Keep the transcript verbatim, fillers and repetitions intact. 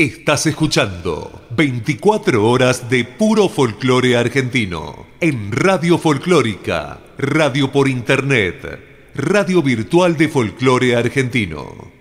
Estás escuchando veinticuatro horas de puro folclore argentino en Radio Folclórica, radio por internet, radio virtual de folclore argentino.